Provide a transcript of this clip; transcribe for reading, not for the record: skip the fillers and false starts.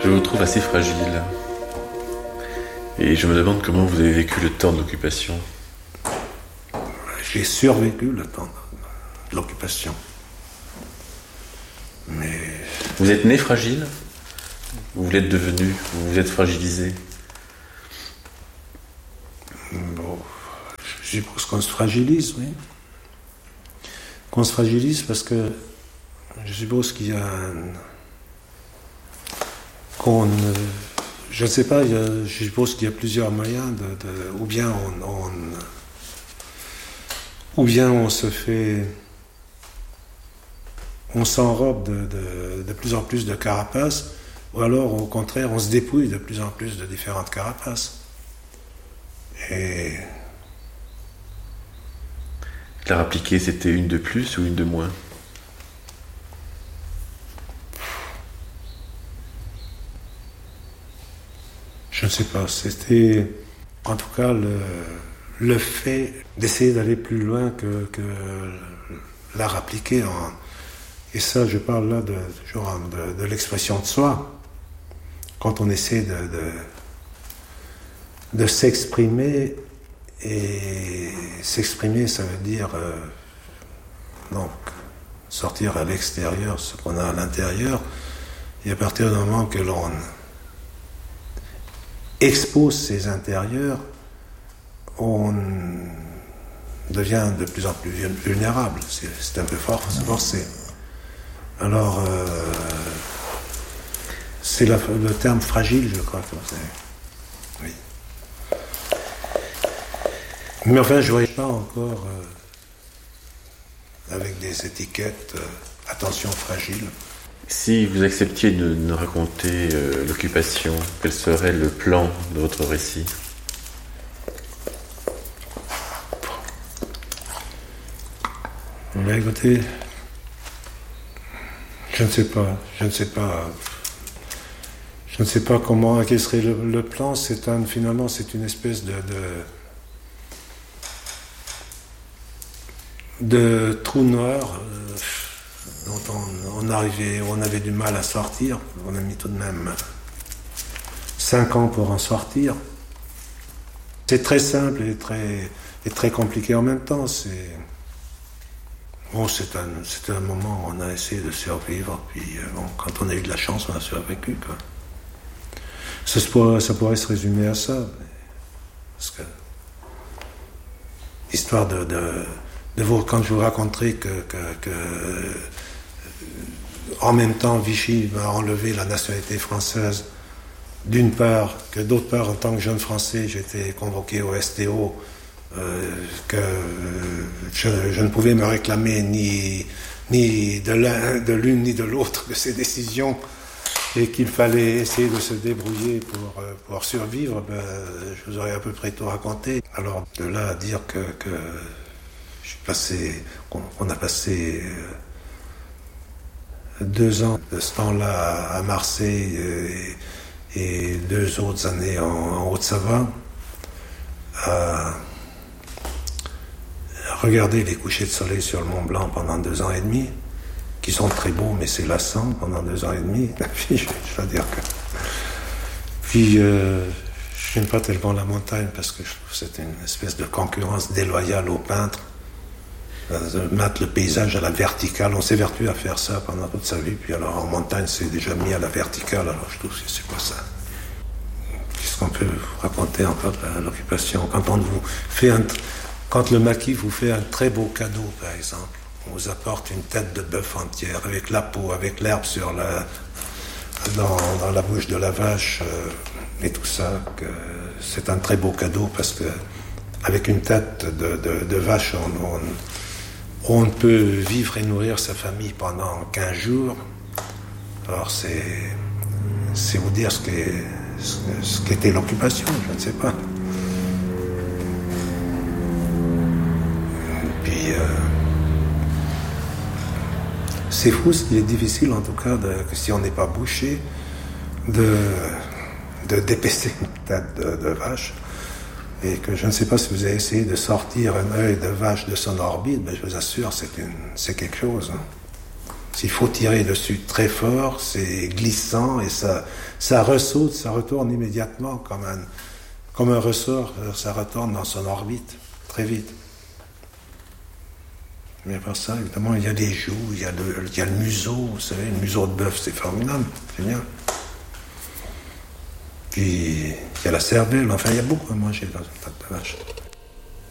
Je vous trouve assez fragile. Et je me demande comment vous avez vécu le temps de l'occupation. J'ai survécu le temps de l'occupation. Mais... Vous êtes né fragile ? Vous l'êtes devenu ? Vous vous êtes fragilisé ? Bon, je suppose qu'on se fragilise, oui. Qu'on se fragilise parce que je suppose qu'il y a je ne sais pas, je suppose qu'il y a plusieurs moyens ou bien on se fait... On s'enrobe de plus en plus de carapaces, ou alors au contraire on se dépouille de plus en plus de différentes carapaces. Et... La appliquée, c'était une de plus ou une de moins ? Je ne sais pas, c'était en tout cas le fait d'essayer d'aller plus loin que l'art appliqué. Et ça, je parle là de l'expression de soi. Quand on essaie de s'exprimer, et s'exprimer, ça veut dire donc sortir à l'extérieur ce qu'on a à l'intérieur, et à partir du moment que l'on expose ses intérieurs, on devient de plus en plus vulnérable. C'est un peu forcé. Alors, c'est le terme fragile, je crois que vous avez. Oui. Mais enfin, je ne voyais pas encore avec des étiquettes attention fragile. Si vous acceptiez de nous raconter l'occupation, quel serait le plan de votre récit ? Ben écoutez, je ne sais pas comment, quel serait le plan. Finalement, c'est une espèce de trou noir dont on avait du mal à sortir. On a mis tout de même 5 ans pour en sortir. C'est très simple et très compliqué en même temps. C'est un moment où on a essayé de survivre, puis quand on a eu de la chance, on a survécu, quoi. Ça pourrait se résumer à ça. Parce que, histoire de vous, quand je vous raconterai que en même temps, Vichy m'a enlevé la nationalité française, d'une part, que d'autre part, en tant que jeune Français, j'étais convoqué au STO, que je ne pouvais me réclamer ni de l'une ni de l'autre de ces décisions, et qu'il fallait essayer de se débrouiller pour survivre, je vous aurais à peu près tout raconté. Alors de là à dire qu'on a passé 2 ans de ce temps-là à Marseille et 2 autres années en Haute-Savoie, à regarder les couchers de soleil sur le Mont Blanc pendant 2 ans et demi, qui sont très beaux, mais c'est lassant pendant 2 ans et demi. Puis, je dois dire que... Puis, je n'aime pas tellement la montagne parce que je trouve que c'est une espèce de concurrence déloyale aux peintres. De mettre le paysage à la verticale. On s'évertue à faire ça pendant toute sa vie, puis alors en montagne, c'est déjà mis à la verticale. Alors je trouve que c'est pas ça. Qu'est-ce qu'on peut vous raconter encore de l'occupation ? Quand le maquis vous fait un très beau cadeau, par exemple, on vous apporte une tête de bœuf entière, avec la peau, avec l'herbe dans la bouche de la vache, et tout ça, que c'est un très beau cadeau, parce que avec une tête de vache, on peut vivre et nourrir sa famille pendant 15 jours. Alors c'est vous dire ce qu'était l'occupation, je ne sais pas. Puis c'est fou, ce qui est difficile en tout cas, que si on n'est pas bouché, de d'épaisser une tête de vache. Et que je ne sais pas si vous avez essayé de sortir un œil de vache de son orbite, mais je vous assure, c'est quelque chose. Hein. S'il faut tirer dessus très fort, c'est glissant et ça ressaute, ça retourne immédiatement comme un ressort, ça retourne dans son orbite, très vite. Mais après ça, évidemment, il y a des joues, il y a le museau, vous savez, le museau de bœuf, c'est formidable, c'est bien. Puis, il y a la cervelle, enfin, il y a beaucoup à manger dans une pâte de vache.